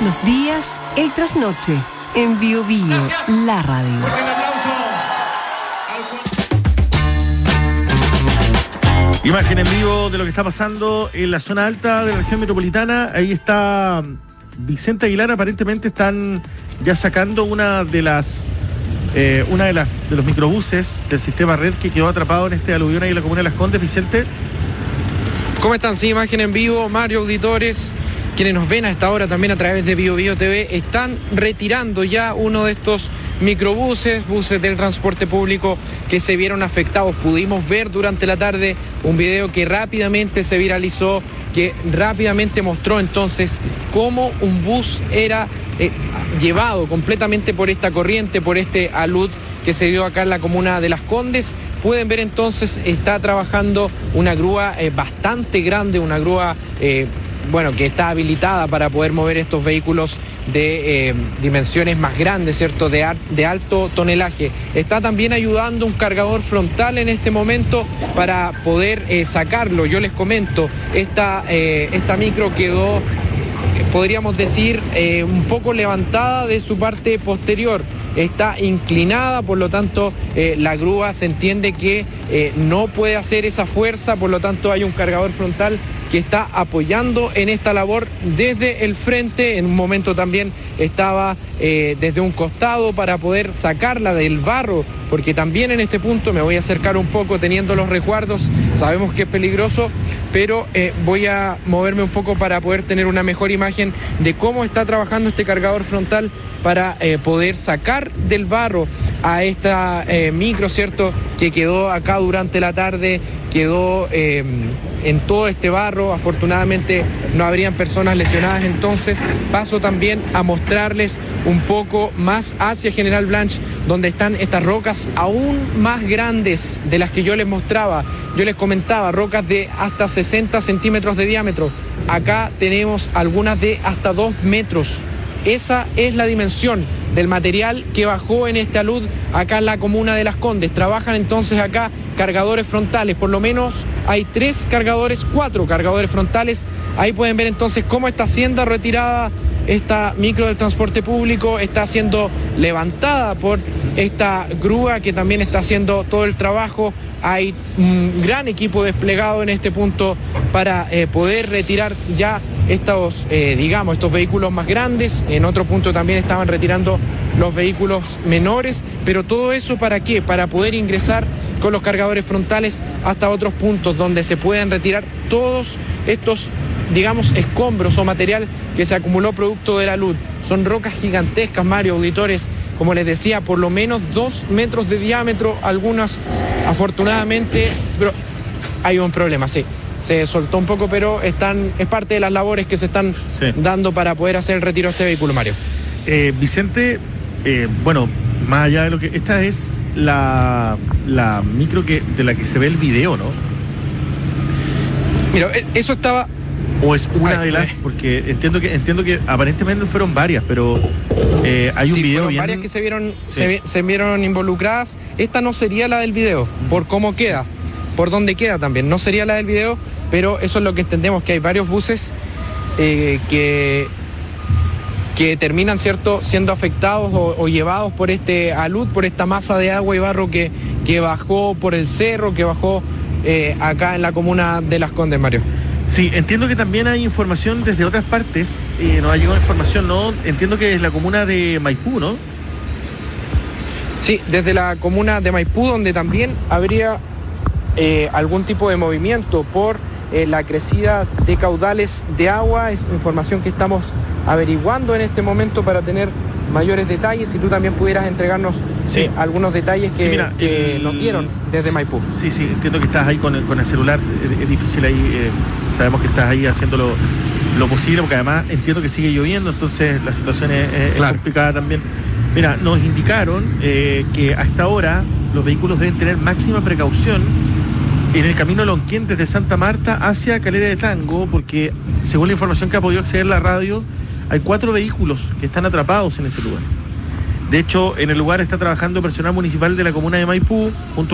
los días, el trasnoche, en Bio Bio, la radio. Imagen en vivo de lo que está pasando en la zona alta de la región metropolitana. Ahí está Vicente Aguilar. Aparentemente están ya sacando una de los microbuses del sistema red que quedó atrapado en este aluvión ahí en la comuna de Las Condes. Vicente. ¿Cómo están? Sí, imagen en vivo, Mario, auditores, quienes nos ven a esta hora también a través de Bio Bio TV, están retirando ya uno de estos microbuses, buses del transporte público que se vieron afectados. Pudimos ver durante la tarde un video que rápidamente se viralizó, que rápidamente mostró entonces cómo un bus era llevado completamente por esta corriente, por este alud que se dio acá en la comuna de Las Condes. Pueden ver entonces, está trabajando una grúa bastante grande, una grúa que está habilitada para poder mover estos vehículos de dimensiones más grandes, ¿cierto? De alto tonelaje. Está también ayudando un cargador frontal en este momento para poder sacarlo. Yo les comento, esta micro quedó, podríamos decir, un poco levantada de su parte posterior. Está inclinada, por lo tanto la grúa se entiende que no puede hacer esa fuerza, por lo tanto hay un cargador frontal que está apoyando en esta labor desde el frente. En un momento también estaba desde un costado para poder sacarla del barro, porque también en este punto me voy a acercar un poco teniendo los resguardos, sabemos que es peligroso, pero voy a moverme un poco para poder tener una mejor imagen de cómo está trabajando este cargador frontal para poder sacar del barro a esta micro, ¿cierto?, que quedó acá durante la tarde, quedó en todo este barro. Afortunadamente no habrían personas lesionadas. Entonces paso también a mostrarles un poco más hacia General Blanch, donde están estas rocas aún más grandes de las que yo les mostraba. Yo les comentaba, rocas de hasta 60 centímetros de diámetro. Acá tenemos algunas de hasta 2 metros. Esa es la dimensión del material que bajó en este alud acá en la comuna de Las Condes. Trabajan entonces acá cargadores frontales, por lo menos hay 4 cargadores frontales. Ahí pueden ver entonces cómo está siendo retirada esta micro del transporte público, está siendo levantada por esta grúa que también está haciendo todo el trabajo. Hay un gran equipo desplegado en este punto para poder retirar ya estos vehículos más grandes. En otro punto también estaban retirando los vehículos menores, pero todo eso ¿para qué? Para poder ingresar con los cargadores frontales hasta otros puntos donde se puedan retirar todos estos, escombros o material que se acumuló producto de la luz. Son rocas gigantescas, Mario, auditores, como les decía, por lo menos 2 metros de diámetro, algunas afortunadamente, pero hay un problema, sí. Se soltó un poco, pero es parte de las labores que se están dando para poder hacer el retiro de este vehículo, Mario. Vicente, más allá de lo que... Esta es la micro de la que se ve el video, ¿no? Mira, eso estaba... ¿O es una de las...? Porque entiendo que aparentemente fueron varias, pero hay un video bien... varias que se vieron involucradas. Esta no sería la del video, por cómo queda, por dónde queda también. No sería la del video, pero eso es lo que entendemos, que hay varios buses que terminan, ¿cierto?, siendo afectados o llevados por este alud, por esta masa de agua y barro que bajó por el cerro, que bajó acá en la comuna de Las Condes, Mario. Sí, entiendo que también hay información desde otras partes, nos ha llegado información, ¿no? Entiendo que es la comuna de Maipú, ¿no? Sí, desde la comuna de Maipú, donde también habría algún tipo de movimiento por la crecida de caudales de agua. Es información que estamos averiguando en este momento para tener mayores detalles. Si tú también pudieras entregarnos algunos detalles que nos dieron desde Maipú. Sí, entiendo que estás ahí con el celular, es difícil ahí, sabemos que estás ahí haciendo lo posible, porque además entiendo que sigue lloviendo, entonces la situación es complicada también. Mira, nos indicaron que hasta ahora los vehículos deben tener máxima precaución en el camino Lonquén desde Santa Marta hacia Calera de Tango, porque según la información que ha podido acceder la radio, hay 4 vehículos que están atrapados en ese lugar. De hecho, en el lugar está trabajando personal municipal de la comuna de Maipú, junto